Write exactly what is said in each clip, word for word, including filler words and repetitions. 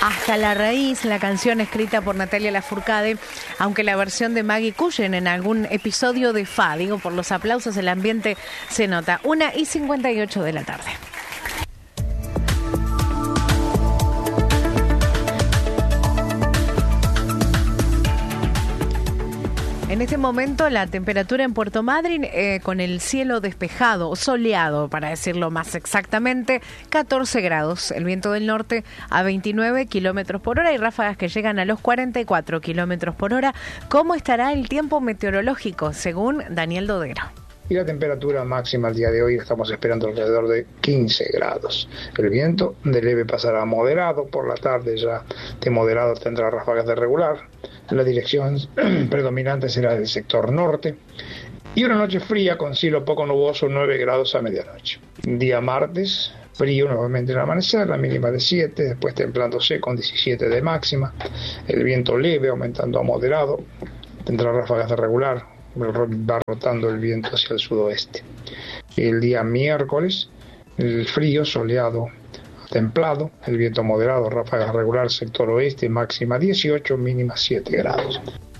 Hasta la raíz, la canción escrita por Natalia Lafourcade, aunque la versión de Maggie Cullen en algún episodio de F A, digo, por los aplausos, el ambiente se nota. una y cincuenta y ocho de la tarde. En este momento la temperatura en Puerto Madryn eh, con el cielo despejado o soleado, para decirlo más exactamente, catorce grados. El viento del norte a veintinueve kilómetros por hora y ráfagas que llegan a los cuarenta y cuatro kilómetros por hora. ¿Cómo estará el tiempo meteorológico según Daniel Dodero? Y la temperatura máxima el día de hoy estamos esperando alrededor de quince grados. El viento de leve pasará a moderado, por la tarde ya de moderado tendrá ráfagas de regular. La dirección predominante será del sector norte. Y una noche fría con cielo poco nuboso, nueve grados a medianoche. Día martes, frío nuevamente en el amanecer, la mínima de siete, después templándose con diecisiete de máxima. El viento leve aumentando a moderado, tendrá ráfagas de regular. Va rotando el viento hacia el sudoeste. El día miércoles, el frío, soleado, templado, el viento moderado, ráfagas regular, sector oeste, máxima dieciocho, mínima siete grados.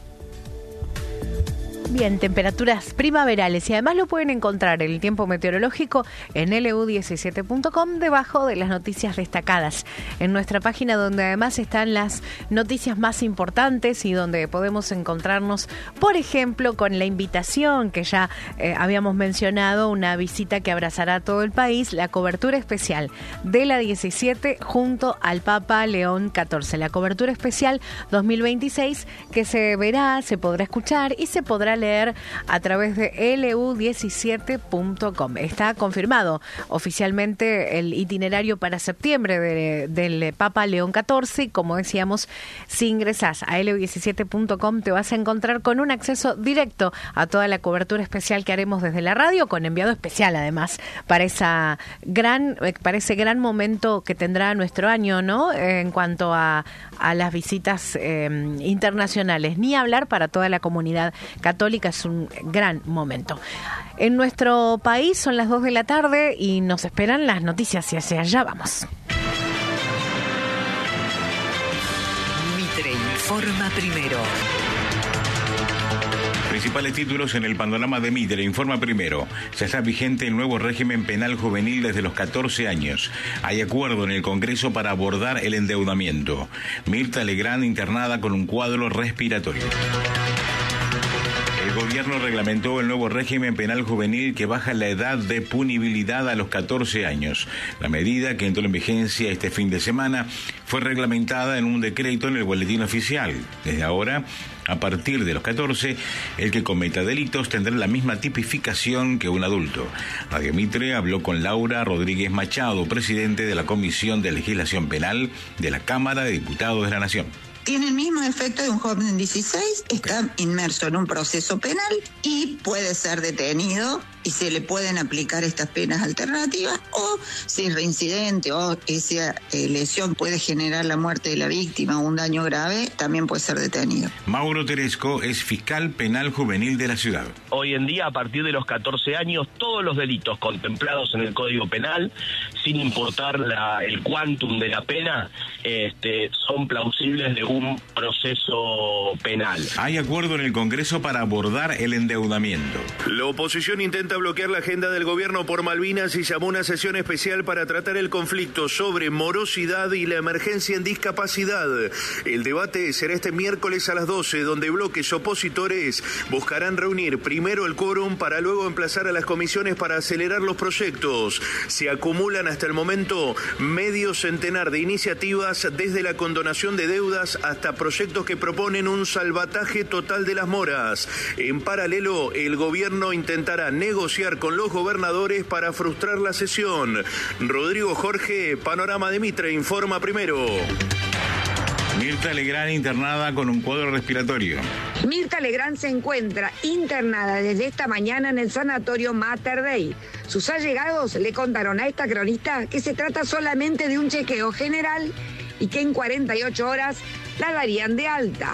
Bien, temperaturas primaverales, y además lo pueden encontrar el tiempo meteorológico en L U diecisiete punto com, debajo de las noticias destacadas, en nuestra página, donde además están las noticias más importantes y donde podemos encontrarnos, por ejemplo, con la invitación que ya eh, habíamos mencionado, una visita que abrazará a todo el país, la cobertura especial de la diecisiete junto al Papa León catorce, la cobertura especial dos mil veintiséis, que se verá, se podrá escuchar y se podrá leer a través de L U diecisiete punto com. Está confirmado oficialmente el itinerario para septiembre de, del Papa León catorce, y como decíamos, si ingresás a L U diecisiete punto com te vas a encontrar con un acceso directo a toda la cobertura especial que haremos desde la radio, con enviado especial además para esa gran, para ese gran momento que tendrá nuestro año, ¿no? En cuanto a, a las visitas eh, internacionales, ni hablar para toda la comunidad católica. Es un gran momento. En nuestro país son las dos de la tarde y nos esperan las noticias, y hacia allá vamos. Mitre informa primero. Principales títulos en el panorama de Mitre. Informa primero. Ya está vigente el nuevo régimen penal juvenil desde los catorce años. Hay acuerdo en el Congreso para abordar el endeudamiento. Mirta Legrand internada con un cuadro respiratorio. El gobierno reglamentó el nuevo régimen penal juvenil que baja la edad de punibilidad a los catorce años. La medida, que entró en vigencia este fin de semana, fue reglamentada en un decreto en el Boletín Oficial. Desde ahora, a partir de los catorce, el que cometa delitos tendrá la misma tipificación que un adulto. Radio Mitre habló con Laura Rodríguez Machado, presidente de la Comisión de Legislación Penal de la Cámara de Diputados de la Nación. Tiene el mismo efecto de un joven de dieciséis, está inmerso en un proceso penal y puede ser detenido y se le pueden aplicar estas penas alternativas, o si es reincidente o esa eh, lesión puede generar la muerte de la víctima o un daño grave, también puede ser detenido. Mauro Teresco es fiscal penal juvenil de la ciudad. Hoy en día, a partir de los catorce años, todos los delitos contemplados en el Código Penal, sin importar la, el quantum de la pena, este, son plausibles de un proceso penal. Hay acuerdo en el Congreso para abordar el endeudamiento. La oposición intenta bloquear la agenda del gobierno por Malvinas y llamó una sesión especial para tratar el conflicto sobre morosidad y la emergencia en discapacidad. El debate será este miércoles a las doce, donde bloques opositores buscarán reunir primero el quórum para luego emplazar a las comisiones para acelerar los proyectos. Se acumulan hasta el momento medio centenar de iniciativas, desde la condonación de deudas hasta proyectos que proponen un salvataje total de las moras. En paralelo, el gobierno intentará negociar con los gobernadores para frustrar la sesión. Rodrigo Jorge, Panorama de Mitre, informa primero. Mirta Legrand internada con un cuadro respiratorio. Mirta Legrand se encuentra internada desde esta mañana en el sanatorio Mater Dei. Sus allegados le contaron a esta cronista que se trata solamente de un chequeo general y que en cuarenta y ocho horas la darían de alta.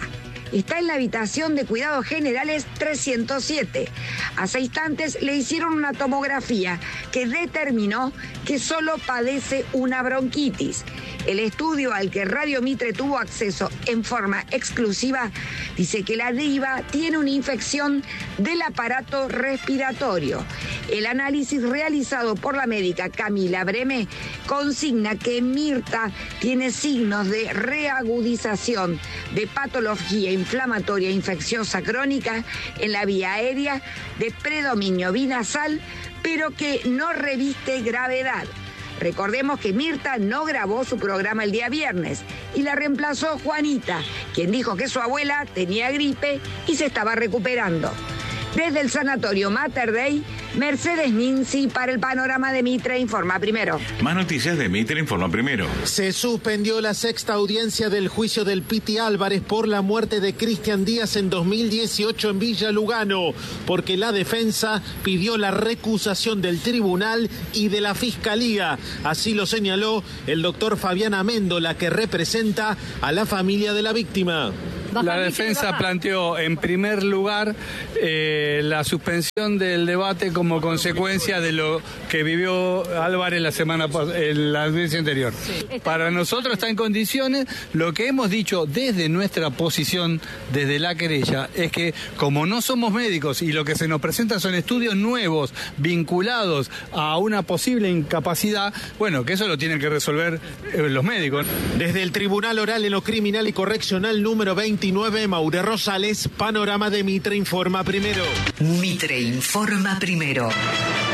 está en la habitación de cuidados generales trescientos siete. Hace instantes le hicieron una tomografía que determinó que solo padece una bronquitis. El estudio al que Radio Mitre tuvo acceso en forma exclusiva dice que la diva tiene una infección del aparato respiratorio. El análisis realizado por la médica Camila Breme consigna que Mirta tiene signos de reagudización de patología inflamatoria infecciosa crónica en la vía aérea, de predominio binasal, pero que no reviste gravedad. Recordemos que Mirta no grabó su programa el día viernes y la reemplazó Juanita, quien dijo que su abuela tenía gripe y se estaba recuperando. Desde el Sanatorio Mater Dei, Mercedes Ninzi para el Panorama de Mitre Informa Primero. Más noticias de Mitre Informa Primero. Se suspendió la sexta audiencia del juicio del Piti Álvarez por la muerte de Cristian Díaz en dos mil dieciocho en Villa Lugano, porque la defensa pidió la recusación del tribunal y de la fiscalía. Así lo señaló el doctor Fabián Amendola, que representa a la familia de la víctima. La defensa planteó en primer lugar eh, la suspensión del debate como consecuencia de lo que vivió Álvarez la semana en la audiencia anterior. Sí. Para nosotros está en condiciones. Lo que hemos dicho desde nuestra posición, desde la querella, es que como no somos médicos y lo que se nos presenta son estudios nuevos vinculados a una posible incapacidad, bueno, que eso lo tienen que resolver eh, los médicos. Desde el Tribunal Oral en lo Criminal y Correccional número veintinueve, Maure Rosales, Panorama de Mitre Informa Primero. Mitre Informa Primero.